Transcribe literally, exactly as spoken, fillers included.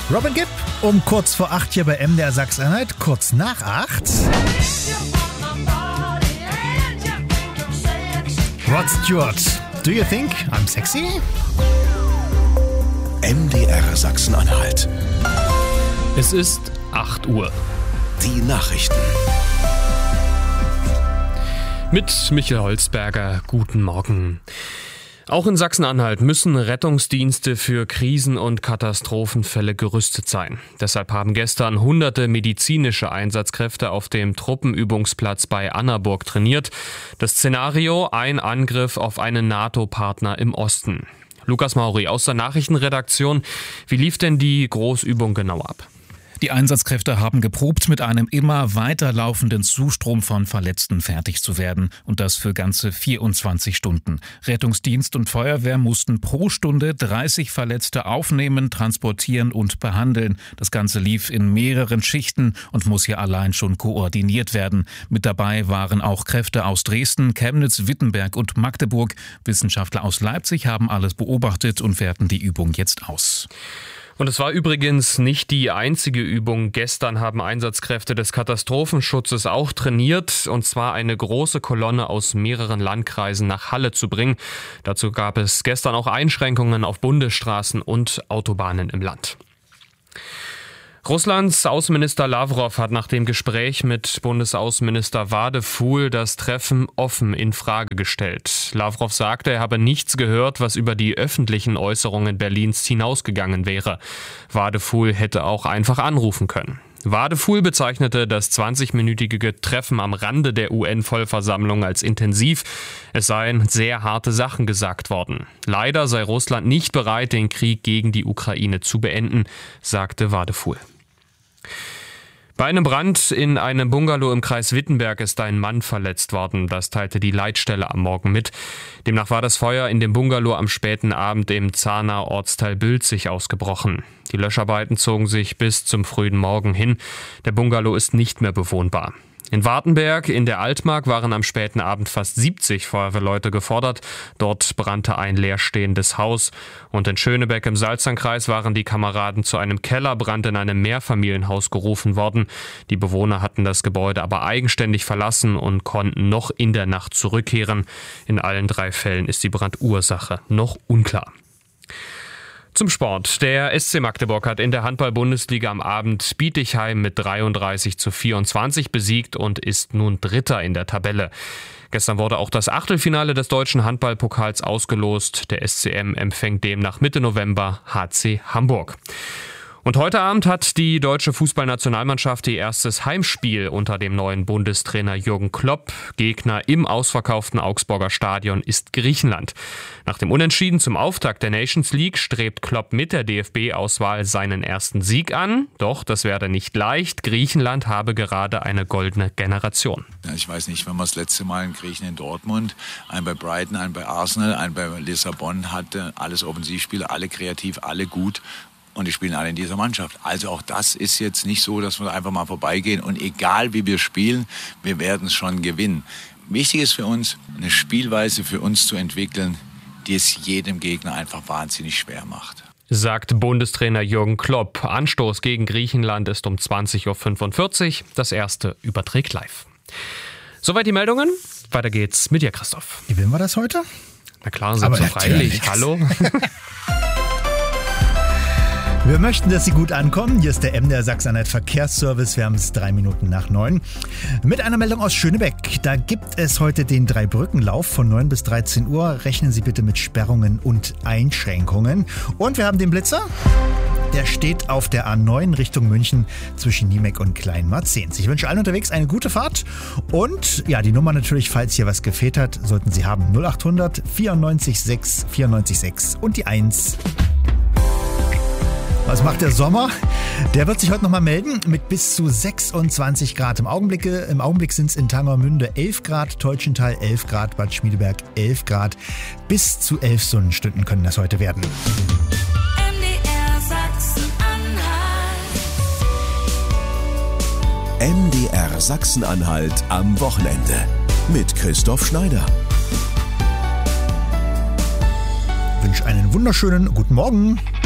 Robin Gibb um kurz vor acht hier bei M D R Sachsen-Anhalt, kurz nach acht. Rod Stewart, do you think I'm sexy? M D R Sachsen-Anhalt. Es ist acht Uhr. Die Nachrichten. Mit Michael Holzberger, guten Morgen. Auch in Sachsen-Anhalt müssen Rettungsdienste für Krisen- und Katastrophenfälle gerüstet sein. Deshalb haben gestern hunderte medizinische Einsatzkräfte auf dem Truppenübungsplatz bei Annaburg trainiert. Das Szenario: ein Angriff auf einen NATO-Partner im Osten. Lukas Mauri aus der Nachrichtenredaktion. Wie lief denn die Großübung genau ab? Die Einsatzkräfte haben geprobt, mit einem immer weiter laufenden Zustrom von Verletzten fertig zu werden. Und das für ganze vierundzwanzig Stunden. Rettungsdienst und Feuerwehr mussten pro Stunde dreißig Verletzte aufnehmen, transportieren und behandeln. Das Ganze lief in mehreren Schichten und muss hier allein schon koordiniert werden. Mit dabei waren auch Kräfte aus Dresden, Chemnitz, Wittenberg und Magdeburg. Wissenschaftler aus Leipzig haben alles beobachtet und werten die Übung jetzt aus. Und es war übrigens nicht die einzige Übung. Gestern haben Einsatzkräfte des Katastrophenschutzes auch trainiert, und zwar eine große Kolonne aus mehreren Landkreisen nach Halle zu bringen. Dazu gab es gestern auch Einschränkungen auf Bundesstraßen und Autobahnen im Land. Russlands Außenminister Lavrov hat nach dem Gespräch mit Bundesaußenminister Wadefuhl das Treffen offen in Frage gestellt. Lavrov sagte, er habe nichts gehört, was über die öffentlichen Äußerungen Berlins hinausgegangen wäre. Wadefuhl hätte auch einfach anrufen können. Wadefuhl bezeichnete das zwanzigminütige Treffen am Rande der U N-Vollversammlung als intensiv. Es seien sehr harte Sachen gesagt worden. Leider sei Russland nicht bereit, den Krieg gegen die Ukraine zu beenden, sagte Wadefuhl. Bei einem Brand in einem Bungalow im Kreis Wittenberg ist ein Mann verletzt worden. Das teilte die Leitstelle am Morgen mit. Demnach war das Feuer in dem Bungalow am späten Abend im Zahner Ortsteil Bülzig ausgebrochen. Die Löscharbeiten zogen sich bis zum frühen Morgen hin. Der Bungalow ist nicht mehr bewohnbar. In Wartenberg in der Altmark waren am späten Abend fast siebzig Feuerwehrleute gefordert. Dort brannte ein leerstehendes Haus. Und in Schönebeck im Salzernkreis waren die Kameraden zu einem Kellerbrand in einem Mehrfamilienhaus gerufen worden. Die Bewohner hatten das Gebäude aber eigenständig verlassen und konnten noch in der Nacht zurückkehren. In allen drei Fällen ist die Brandursache noch unklar. Zum Sport. Der S C Magdeburg hat in der Handball-Bundesliga am Abend Bietigheim mit dreiunddreißig zu vierundzwanzig besiegt und ist nun Dritter in der Tabelle. Gestern wurde auch das Achtelfinale des deutschen Handballpokals ausgelost. Der S C M empfängt demnach Mitte November H C Hamburg. Und heute Abend hat die deutsche Fußballnationalmannschaft ihr erstes Heimspiel unter dem neuen Bundestrainer Jürgen Klopp. Gegner im ausverkauften Augsburger Stadion ist Griechenland. Nach dem Unentschieden zum Auftakt der Nations League strebt Klopp mit der D F B-Auswahl seinen ersten Sieg an. Doch das werde nicht leicht. Griechenland habe gerade eine goldene Generation. Ja, ich weiß nicht, wenn man das letzte Mal einen Griechen in Dortmund, einen bei Brighton, einen bei Arsenal, einen bei Lissabon hatte, alles Offensivspieler, alle kreativ, alle gut. Und die spielen alle in dieser Mannschaft. Also auch das ist jetzt nicht so, dass wir einfach mal vorbeigehen. Und egal wie wir spielen, wir werden es schon gewinnen. Wichtig ist für uns, eine Spielweise für uns zu entwickeln, die es jedem Gegner einfach wahnsinnig schwer macht. Sagt Bundestrainer Jürgen Klopp. Anstoß gegen Griechenland ist um zwanzig Uhr fünfundvierzig. Das erste überträgt live. Soweit die Meldungen. Weiter geht's mit dir, Christoph. Wie will wir das heute? Na klar, sind so freilich. Hallo. Wir möchten, dass Sie gut ankommen. Hier ist der M D R Sachsen-Anhalt Verkehrsservice. Wir haben es drei Minuten nach neun. Mit einer Meldung aus Schönebeck. Da gibt es heute den Dreibrückenlauf von neun bis dreizehn Uhr. Rechnen Sie bitte mit Sperrungen und Einschränkungen. Und wir haben den Blitzer. Der steht auf der A neun Richtung München zwischen Niemek und Kleinmarzens. Ich wünsche allen unterwegs eine gute Fahrt. Und ja, die Nummer natürlich, falls hier was gefehlt hat, sollten Sie haben. null acht hundert vierundneunzig sechs vierundneunzig sechs und die eins. Was macht der Sommer? Der wird sich heute nochmal melden mit bis zu sechsundzwanzig Grad. Im Augenblick, im Augenblick sind es in Tangermünde elf Grad, Teutschenthal elf Grad, Bad Schmiedeberg elf Grad. Bis zu elf Sonnenstunden können das heute werden. M D R Sachsen-Anhalt. M D R Sachsen-Anhalt am Wochenende mit Christoph Schneider. Ich wünsche einen wunderschönen guten Morgen.